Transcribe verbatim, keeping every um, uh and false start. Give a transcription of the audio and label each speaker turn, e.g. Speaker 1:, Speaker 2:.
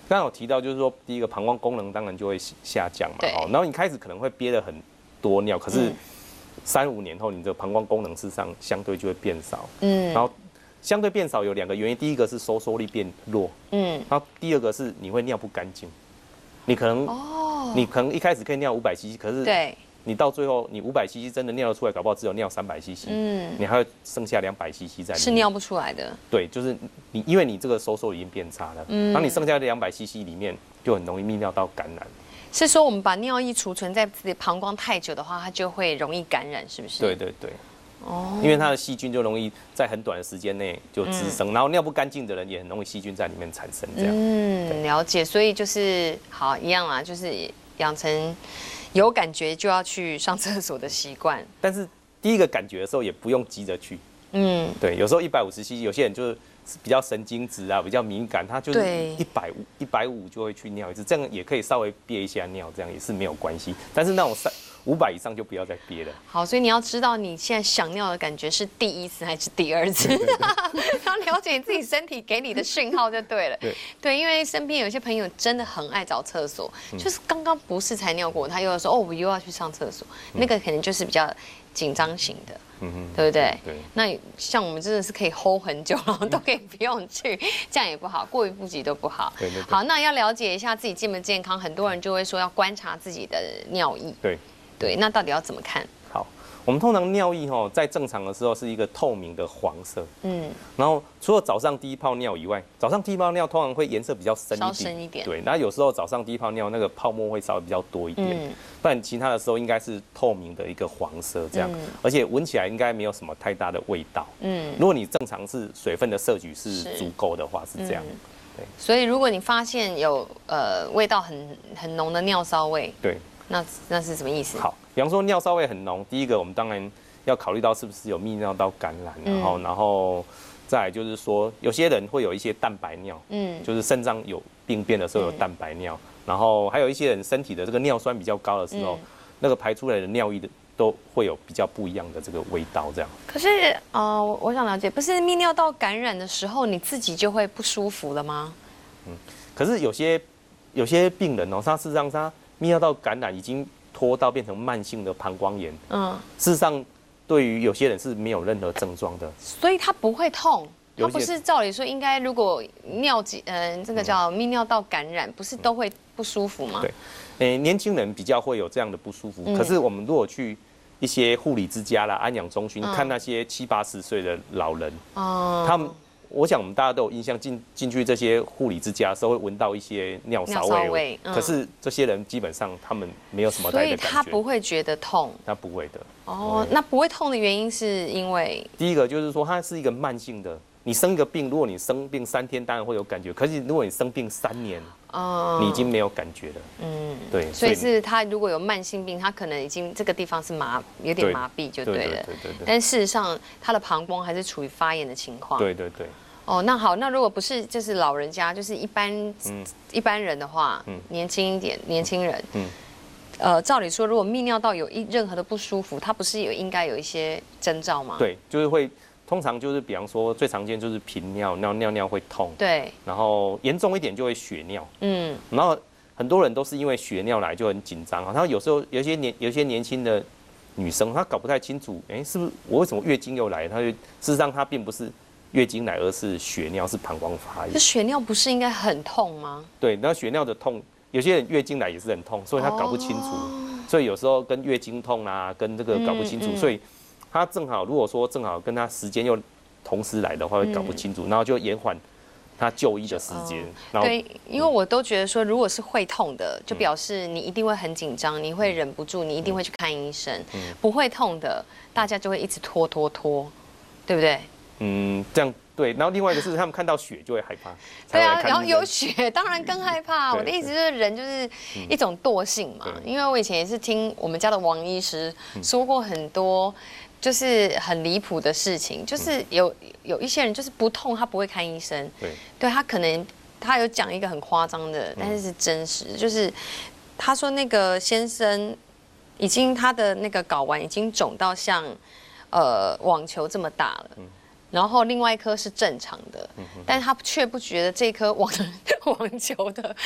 Speaker 1: 刚刚有提到，就是说第一个膀胱功能当然就会下降嘛，哦，然后你开始可能会憋了很多尿，可是三五年后，你的膀胱功能事实上相对就会变少，嗯，然后相对变少有两个原因，第一个是收缩力变弱，嗯，然后第二个是你会尿不干净，你可能哦，你可能一开始可以尿五百 C C， 可是对。你到最后，你五百 C C 真的尿得出来，搞不好只有尿三百 C C， 嗯，你还会剩下两百 C C 在里面，
Speaker 2: 是尿不出来的。
Speaker 1: 对，就是你，因为你这个收缩已经变差了，嗯，然后你剩下的两百 C C 里面就很容易泌尿道感染。
Speaker 2: 是说我们把尿液储存在自己膀胱太久的话，它就会容易感染，是不是？
Speaker 1: 对对对。哦。因为它的细菌就容易在很短的时间内就滋生，嗯、然后尿不干净的人也很容易细菌在里面产生这样。
Speaker 2: 嗯，了解。所以就是好一样啦，就是养成。有感觉就要去上厕所的习惯，
Speaker 1: 但是第一个感觉的时候也不用急着去，嗯，对，有时候一百五十 C C， 有些人就是比较神经质啊，比较敏感，他就是一百五、一百五就会去尿一次，这样也可以稍微憋一下尿，这样也是没有关系。但是那种三五百以上就不要再憋了。
Speaker 2: 好，所以你要知道你现在想尿的感觉是第一次还是第二次，要了解你自己身体给你的讯号就对了。对，对，因为身边有些朋友真的很爱找厕所，嗯、就是刚刚不是才尿过，他又要说哦，我又要去上厕所，嗯、那个可能就是比较紧张型的。嗯哼，对不对？对。那像我们真的是可以 hold 很久，然后都可以不用去，这样也不好，过于不及都不好。对对。好，那要了解一下自己健不健康，很多人就会说要观察自己的尿液。对。对，那到底要怎么看？
Speaker 1: 好，我们通常尿液哈，在正常的时候是一个透明的黄色。嗯。然后除了早上第一泡尿以外，早上第一泡尿通常会颜色比较深一点。
Speaker 2: 稍深一点。
Speaker 1: 对，那有时候早上第一泡尿那个泡沫会稍微比较多一点。嗯。不然其他的时候应该是透明的一个黄色这样，嗯、而且闻起来应该没有什么太大的味道。嗯。如果你正常是水分的摄取是足够的话，是这样。嗯、
Speaker 2: 对。所以如果你发现有呃味道很很浓的尿骚味，
Speaker 1: 对。
Speaker 2: 那那是什么意思？
Speaker 1: 好，比方说尿骚味很浓，第一个我们当然要考虑到是不是有泌尿道感染，然后、嗯、然后再来就是说有些人会有一些蛋白尿，嗯，就是肾脏有病变的时候有蛋白尿，嗯、然后还有一些人身体的这个尿酸比较高的时候，嗯、那个排出来的尿液的都会有比较不一样的这个味道，这样。
Speaker 2: 可是呃，我想了解，不是泌尿道感染的时候你自己就会不舒服了吗？
Speaker 1: 嗯，可是有些有些病人哦，他事实上他泌尿道感染已经拖到变成慢性的膀胱炎。嗯，事实上，对于有些人是没有任何症状的，
Speaker 2: 所以他不会痛。他不是照理说应该，如果尿急，嗯、呃，这个叫泌尿道感染，不是都会不舒服吗？
Speaker 1: 对，诶、欸，年轻人比较会有这样的不舒服。嗯、可是我们如果去一些护理之家啦、安养中心、嗯、看那些七八十岁的老人，哦，他们。我想我们大家都有印象，进进去这些护理之家的时候，会闻到一些尿骚味。
Speaker 2: 尿味嗯、
Speaker 1: 可是这些人基本上他们没有什么太大的感觉，
Speaker 2: 所以他不会觉得痛。
Speaker 1: 他不会的。
Speaker 2: 哦，那不会痛的原因是因为
Speaker 1: 第一个就是说，它是一个慢性的。你生一个病，如果你生病三天，当然会有感觉。可是如果你生病三年，哦，你已经没有感觉了。嗯，对。
Speaker 2: 所以是他如果有慢性病，他可能已经这个地方是麻，有点麻痹就对了。对对对对。但事实上，他的膀胱还是处于发炎的情况。
Speaker 1: 对对对。
Speaker 2: 哦，那好，那如果不是就是老人家，就是一般、嗯、一般人的话，嗯、年轻一点，年轻人，嗯、呃，照理说，如果泌尿道有一任何的不舒服，他不是有应该有一些征兆吗？
Speaker 1: 对，就是会，通常就是比方说最常见就是频尿，尿尿尿会痛，
Speaker 2: 对，
Speaker 1: 然后严重一点就会血尿，嗯，然后很多人都是因为血尿来就很紧张，然后有时候有些年有些年轻的女生，她搞不太清楚，哎，是不是我为什么月经又来？她就事实上她并不是月经来，而是血尿，是膀胱发炎。
Speaker 2: 这血尿不是应该很痛吗？
Speaker 1: 对，那血尿的痛，有些人月经来也是很痛，所以她搞不清楚，哦、所以有时候跟月经痛啊，跟这个搞不清楚，嗯嗯、所以她正好如果说正好跟她时间又同时来的话，会搞不清楚，嗯、然后就延缓他就医的时间。
Speaker 2: 哦、对，因为我都觉得说，如果是会痛的，就表示你一定会很紧张，你会忍不住，你一定会去看医生。嗯、不会痛的，大家就会一直拖拖拖，对不对？
Speaker 1: 嗯，这样对。然后另外一个是，他们看到血就会害怕。
Speaker 2: 对啊，然后有血，当然更害怕。我的意思就是，人就是一种惰性嘛。因为我以前也是听我们家的王医师说过很多。就是很离谱的事情，就是有有一些人就是不痛，他不会看医生。对，对他可能他有讲一个很夸张的，但是是真实，就是他说那个先生已经他的那个睾丸已经肿到像呃网球这么大了。然后另外一颗是正常的，但是他却不觉得这颗网网球的